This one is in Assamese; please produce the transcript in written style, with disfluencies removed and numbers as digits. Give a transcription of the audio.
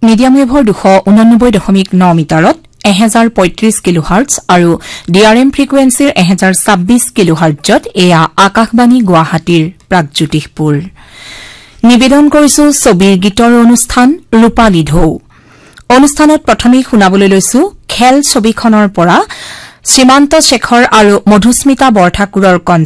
মিডিয়াম ৱেভৰ 289.9 মিটাৰত 1035 কিলোহাৰ্টজ আৰু ডিআৰএম ফ্ৰিকুৱেন্সিৰ 1026 কিলোহাৰ্টজত এয়া আকাশবাণী গুৱাহাটীৰ প্ৰাগজ্যোতিষপুৰ নিবেদন কৰিছো ছবিৰ গীতৰ অনুষ্ঠান ৰূপালী ঢৌ অনুষ্ঠানত প্ৰথমে শুনাবলৈ লৈছো খেল ছবিখনৰ পৰা সীমান্ত শেখৰ আৰু মধুস্মিতা বৰঠাকুৰৰ